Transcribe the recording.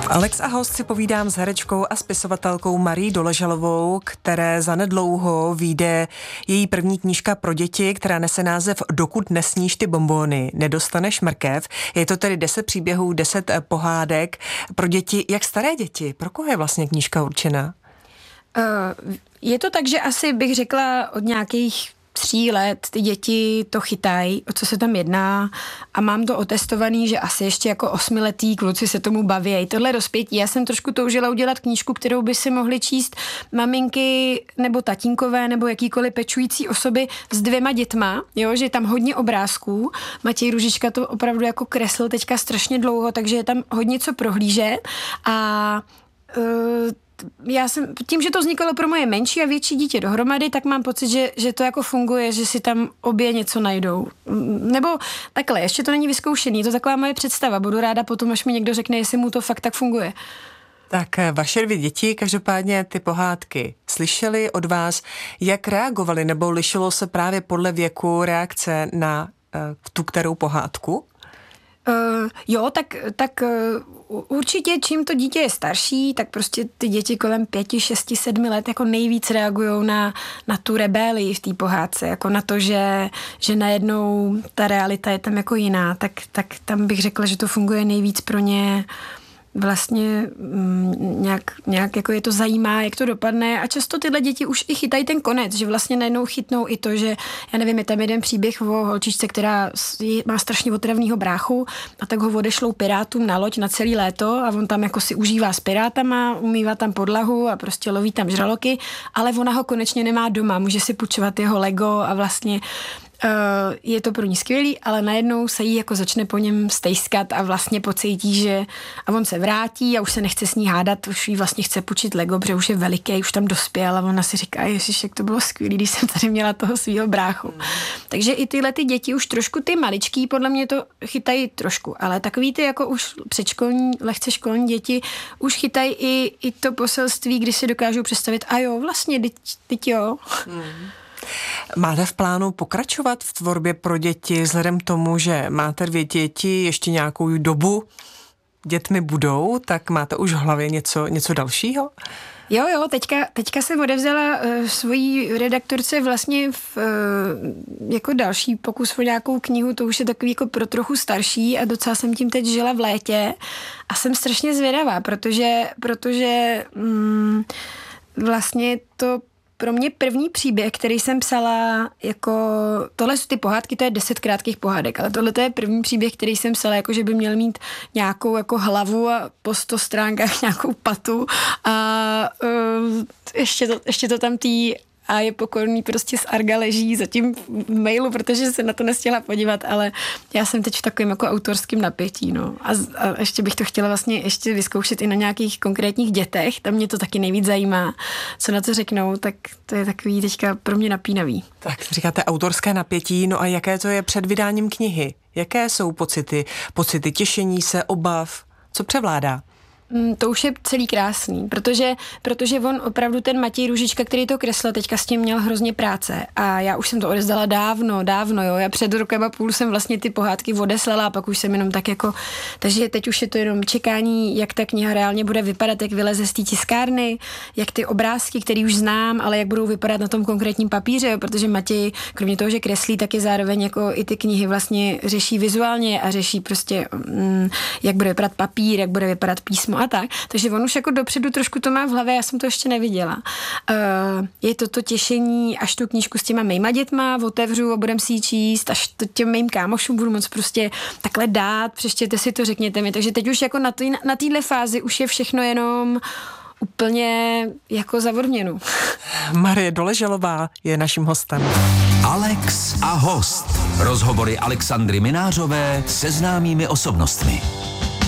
Alex a host si povídám s herečkou a spisovatelkou Marií Doležalovou, které zanedlouho vyjde její první knížka pro děti, která nese název Dokud nesníš ty bonbóny, nedostaneš mrkev. Je to tedy 10 příběhů, 10 pohádek pro děti. Jak staré děti? Pro koho je vlastně knížka určená? Je to tak, že asi bych řekla od nějakých 3 let ty děti to chytají, o co se tam jedná, a mám to otestovaný, že asi ještě jako 8letý kluci se tomu baví. Tohle rozpětí. Já jsem trošku toužila udělat knížku, kterou by si mohly číst maminky nebo tatínkové nebo jakýkoliv pečující osoby s 2 dětma, jo, že je tam hodně obrázků. Matěj Růžička to opravdu jako kreslil teďka strašně dlouho, takže je tam hodně co prohlížet a já jsem, tím, že to vznikalo pro moje menší a větší dítě dohromady, tak mám pocit, že to jako funguje, že si tam obě něco najdou. Nebo takhle, ještě to není vyzkoušený, je to taková moje představa. Budu ráda potom, až mi někdo řekne, jestli mu to fakt tak funguje. Tak vaše 2 děti každopádně ty pohádky slyšeli od vás, jak reagovali, nebo lišilo se právě podle věku reakce na tu kterou pohádku? Jo, tak určitě čím to dítě je starší, tak prostě ty děti kolem 5, 6, 7 let jako nejvíc reagujou na tu rebelii v té pohádce, jako na to, že najednou ta realita je tam jako jiná, tak tam bych řekla, že to funguje nejvíc pro ně vlastně nějak jako je to zajímá, jak to dopadne, a často tyhle děti už i chytají ten konec, že vlastně najednou chytnou i to, že já nevím, je tam jeden příběh o holčičce, která má strašně otravnýho bráchu, a tak ho odešlou pirátům na loď na celý léto a on tam jako si užívá s pirátama, umývá tam podlahu a prostě loví tam žraloky, ale ona ho konečně nemá doma, může si půjčovat jeho Lego a vlastně je to pro ní skvělý, ale najednou se jí jako začne po něm stejskat a vlastně pocítí, že a on se vrátí a už se nechce s ní hádat, už jí vlastně chce půjčit Lego, protože už je veliký, už tam dospěl, a ona si říká, ježiš, jak to bylo skvělý, když jsem tady měla toho svýho bráchu. Takže i tyhle ty děti už trošku, ty maličký, podle mě to chytají trošku, ale takový ty jako už předškolní, lehce školní děti už chytají i to poselství, kdy si dokážou představit, a jo, vlastně, teď jo. Máte v plánu pokračovat v tvorbě pro děti vzhledem k tomu, že máte 2 děti, ještě nějakou dobu dětmi budou, tak máte už v hlavě něco dalšího? Jo, teďka jsem odevzala svojí redaktorce vlastně jako další pokus o nějakou knihu, to už je takový jako pro trochu starší a docela jsem tím teď žila v létě a jsem strašně zvědavá, protože vlastně to pro mě první příběh, který jsem psala, jako tohle jsou ty pohádky, to je 10 krátkých pohádek, ale tohle to je první příběh, který jsem psala, jako že by měl mít nějakou jako hlavu a po 100 stránkách nějakou patu a ještě to tam a je pokorný prostě z Arga leží zatím v mailu, protože se na to nestihla podívat, ale já jsem teď v takovém jako autorském napětí, no. A ještě bych to chtěla vlastně ještě vyzkoušet i na nějakých konkrétních dětech, tam mě to taky nejvíc zajímá, co na to řeknou, tak to je takový teďka pro mě napínavý. Tak říkáte autorské napětí, no a jaké to je před vydáním knihy? Jaké jsou pocity těšení se, obav? Co převládá? To už je celý krásný, protože on opravdu, ten Matěj Růžička, který to kreslil, teďka s tím měl hrozně práce a já už jsem to odezdala dávno, jo, já před 1,5 roku jsem vlastně ty pohádky odeslala a pak už jsem jenom tak jako, takže teď už je to jenom čekání, jak ta kniha reálně bude vypadat, jak vyleze z té tiskárny, jak ty obrázky, který už znám, ale jak budou vypadat na tom konkrétním papíře, jo, protože Matěj, kromě toho, že kreslí, tak je zároveň jako i ty knihy vlastně řeší vizuálně a řeší prostě, jak bude vypadat papír, jak bude vypadat písmo a tak. Takže on už jako dopředu trošku to má v hlavě, já jsem to ještě neviděla. Je to těšení, až tu knížku s těma mýma dětma otevřu a budem si ji číst, až to těm mým kámošům budu moc prostě takhle dát, přečtěte si to, řekněte mi. Takže teď už jako na téhle fázi už je všechno jenom úplně jako za odměnu. Marie Doležalová je naším hostem. Alex a host. Rozhovory Alexandry Minářové se známými osobnostmi.